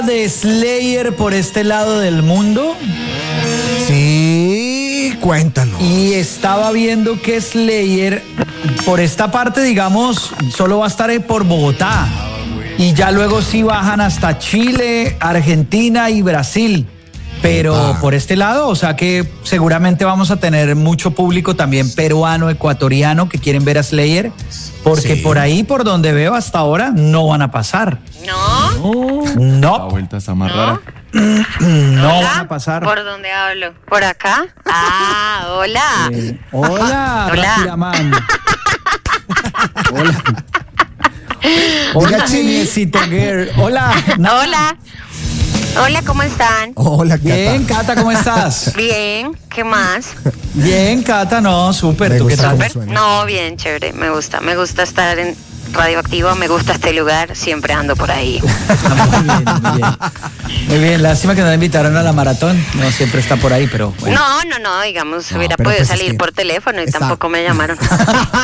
de Slayer por este lado del mundo? Sí, cuéntanos. Y estaba viendo que Slayer, por esta parte, digamos, solo va a estar por Bogotá. Y ya luego sí bajan hasta Chile, Argentina y Brasil. Pero por este lado, o sea que seguramente vamos a tener mucho público también peruano, ecuatoriano que quieren ver a Slayer, porque por ahí, por donde veo hasta ahora, no van a pasar. La vuelta está más rara. No van a pasar. ¿Por dónde hablo? ¿Por acá? Ah, hola. Hola, Hola. Rapidaman. Hola. Hola, Chiniecito Girl. Hola. Hola. Hola, ¿cómo están? Hola, Cata. Bien, Cata, ¿cómo estás? Bien, ¿qué más? Bien, Cata, no, súper. Me ¿Tú qué gusta tal? cómo suena. No, bien, chévere, me gusta estar en Radioactiva, me gusta este lugar, siempre ando por ahí. Muy bien, muy bien. Muy bien, lástima que no la invitaron a la maratón. No siempre está por ahí, pero bueno. No, digamos, No, hubiera pero podido pues es salir que por teléfono y está- tampoco me llamaron. No,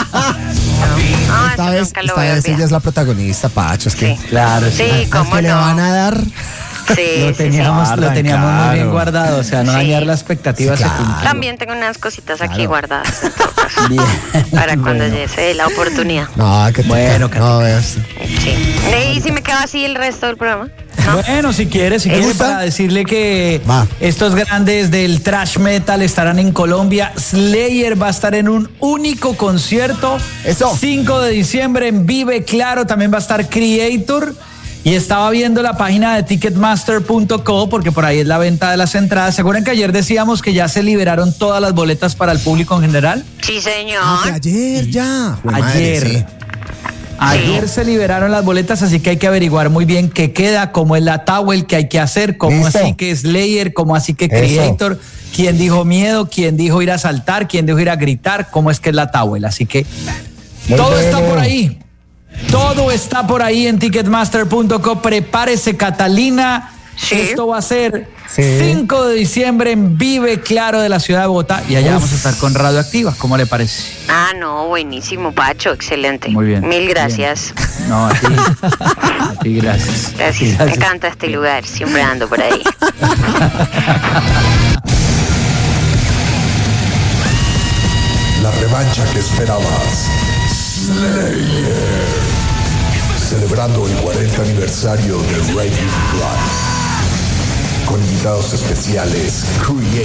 Esta eso vez, nunca lo esta voy a vez ella olvidar. es la protagonista, Pacho. Es que Sí. Claro, sí. Sí, al cómo que le no. van a dar. Sí, Lo teníamos, sí. lo teníamos muy bien Claro. guardado, o sea, no Sí. dañar la expectativa Sí, se claro. cumplió. También tengo unas cositas aquí Claro. guardadas en todo caso, Bien. para cuando Bueno. llegue la oportunidad. No, que Bueno, no veas. Sí. ¿Y si me quedo así el resto del programa? ¿No? Bueno, si quieres, ¿Te gusta? para decirle que Va. estos grandes del thrash metal estarán en Colombia. Slayer va a estar en un único concierto. Eso. 5 de diciembre en Vive Claro. También va a estar Creator. Y estaba viendo la página de Ticketmaster.co porque por ahí es la venta de las entradas. ¿Se acuerdan que ayer decíamos que ya se liberaron todas las boletas para el público en general? Sí, señor. Ah, que ayer ya. Jue madre, Ayer. sí. Ayer se liberaron las boletas, así que hay que averiguar muy bien qué queda, cómo es la Towel, qué hay que hacer, cómo Listo. así que Slayer, cómo así que Eso. Creator, quién dijo miedo, quién dijo ir a saltar, quién dijo ir a gritar, cómo es que es la Towel. Así que Muy todo bueno. está por ahí. Todo está por ahí en Ticketmaster.co. Prepárese, Catalina. Sí. Esto va a ser Sí. 5 de diciembre en Vive Claro de la ciudad de Bogotá. Y allá vamos a estar con Radioactiva. ¿Cómo le parece? Ah, no, buenísimo, Pacho, excelente. Muy bien. Mil gracias. No, a ti. A ti, gracias. Gracias. Me encanta este lugar, siempre ando por ahí. La revancha que esperabas. Slayer. Celebrando el 40 aniversario de Raging Blood. Con invitados especiales, Creator.